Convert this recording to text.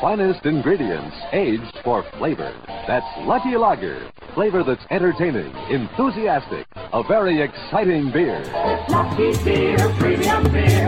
finest ingredients aged for flavor. That's Lucky Lager. Flavor that's entertaining, enthusiastic, a very exciting beer. Lucky Beer, premium beer.